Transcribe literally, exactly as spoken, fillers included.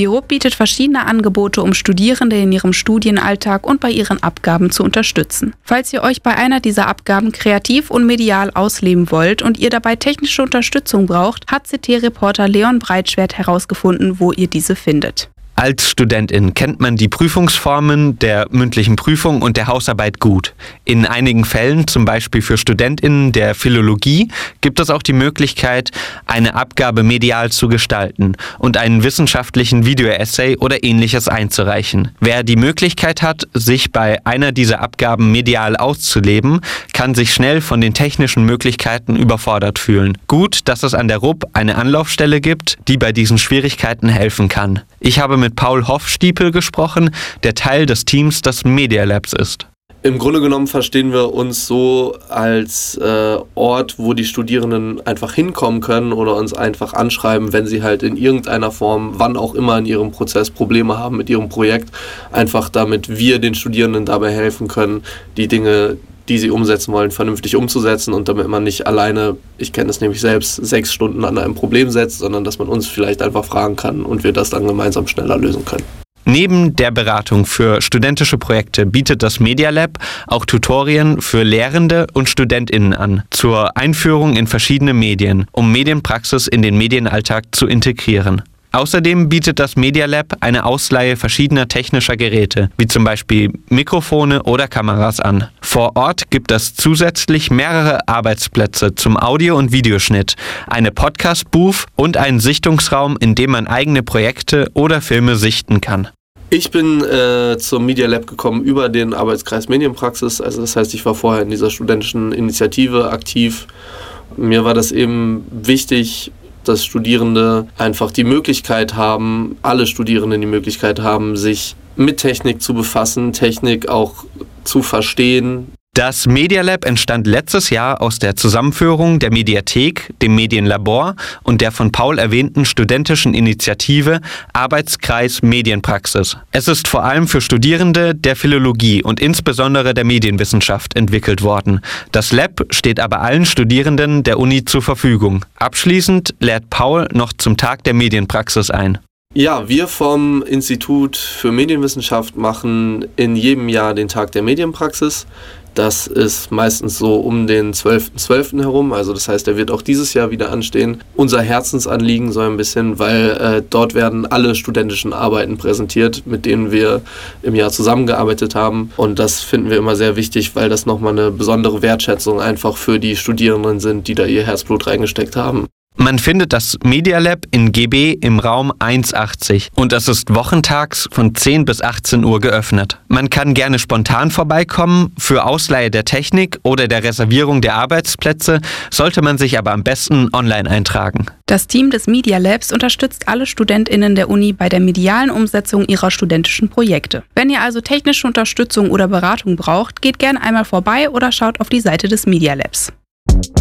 Die R U B bietet verschiedene Angebote, um Studierende in ihrem Studienalltag und bei ihren Abgaben zu unterstützen. Falls ihr euch bei einer dieser Abgaben kreativ und medial ausleben wollt und ihr dabei technische Unterstützung braucht, hat C T-Reporter Leon Breitschwert herausgefunden, wo ihr diese findet. Als Studentin kennt man die Prüfungsformen der mündlichen Prüfung und der Hausarbeit gut. In einigen Fällen, zum Beispiel für StudentInnen der Philologie, gibt es auch die Möglichkeit, eine Abgabe medial zu gestalten und einen wissenschaftlichen Video-Essay oder ähnliches einzureichen. Wer die Möglichkeit hat, sich bei einer dieser Abgaben medial auszuleben, kann sich schnell von den technischen Möglichkeiten überfordert fühlen. Gut, dass es an der R U B eine Anlaufstelle gibt, die bei diesen Schwierigkeiten helfen kann. Ich habe mit Paul Hoffstiepel gesprochen, der Teil des Teams des Media Labs ist. Im Grunde genommen verstehen wir uns so als äh, Ort, wo die Studierenden einfach hinkommen können oder uns einfach anschreiben, wenn sie halt in irgendeiner Form, wann auch immer in ihrem Prozess Probleme haben mit ihrem Projekt, einfach damit wir den Studierenden dabei helfen können, die Dinge, die sie umsetzen wollen, vernünftig umzusetzen und damit man nicht alleine, ich kenne es nämlich selbst, sechs Stunden an einem Problem setzt, sondern dass man uns vielleicht einfach fragen kann und wir das dann gemeinsam schneller lösen können. Neben der Beratung für studentische Projekte bietet das Media Lab auch Tutorien für Lehrende und StudentInnen an, zur Einführung in verschiedene Medien, um Medienpraxis in den Medienalltag zu integrieren. Außerdem bietet das Media Lab eine Ausleihe verschiedener technischer Geräte, wie zum Beispiel Mikrofone oder Kameras an. Vor Ort gibt es zusätzlich mehrere Arbeitsplätze zum Audio- und Videoschnitt, eine Podcast-Booth und einen Sichtungsraum, in dem man eigene Projekte oder Filme sichten kann. Ich bin äh, zum Media Lab gekommen über den Arbeitskreis Medienpraxis, also das heißt, ich war vorher in dieser studentischen Initiative aktiv. Mir war das eben wichtig, dass Studierende einfach die Möglichkeit haben, alle Studierenden die Möglichkeit haben, sich mit Technik zu befassen, Technik auch zu verstehen. Das Media Lab entstand letztes Jahr aus der Zusammenführung der Mediathek, dem Medienlabor und der von Paul erwähnten studentischen Initiative Arbeitskreis Medienpraxis. Es ist vor allem für Studierende der Philologie und insbesondere der Medienwissenschaft entwickelt worden. Das Lab steht aber allen Studierenden der Uni zur Verfügung. Abschließend lädt Paul noch zum Tag der Medienpraxis ein. Ja, wir vom Institut für Medienwissenschaft machen in jedem Jahr den Tag der Medienpraxis. Das ist meistens so um den zwölften zwölften herum, also das heißt, er wird auch dieses Jahr wieder anstehen. Unser Herzensanliegen so ein bisschen, weil äh, dort werden alle studentischen Arbeiten präsentiert, mit denen wir im Jahr zusammengearbeitet haben. Und das finden wir immer sehr wichtig, weil das nochmal eine besondere Wertschätzung einfach für die Studierenden sind, die da ihr Herzblut reingesteckt haben. Man findet das Media Lab in G B im Raum hundertachtzig und es ist wochentags von zehn bis achtzehn Uhr geöffnet. Man kann gerne spontan vorbeikommen. Für Ausleihe der Technik oder der Reservierung der Arbeitsplätze sollte man sich aber am besten online eintragen. Das Team des Media Labs unterstützt alle StudentInnen der Uni bei der medialen Umsetzung ihrer studentischen Projekte. Wenn ihr also technische Unterstützung oder Beratung braucht, geht gerne einmal vorbei oder schaut auf die Seite des Media Labs.